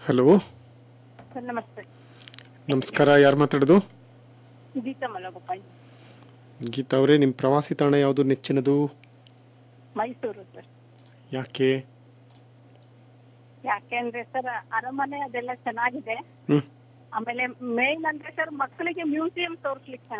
Hello, sir ನಮಸ್ತೆ. ನಮಸ್ಕಾರ. ಯಾರು ಮಾತಾಡೋದು? ಗೀತಾ ಮಲಗೋಪಾಯಿ, ಗೀತಾ ಅವರೇ, ನಿಮ್ಮ ಪ್ರವಾಸಿ ತಾಣ ಯಾವುದು ನೆಚ್ಚಿನದು? ಮೈಸೂರು ಸರ್. ಯಾಕೆ? ಯಾಕೆಂದ್ರೆ ಸರ್ ಅರಮನೆ ಅದೆಲ್ಲ ಚೆನ್ನಾಗಿದೆ. ಹ್ಮ್ ಆಮೇಲೆ ಮೇನ್ ಅಂದ್ರೆ ಸರ್ ಮಕ್ಕಳಿಗೆ ಮ್ಯೂಸಿಯಂ ತೋರಿಸ್ಲಿಕ್ಕೆ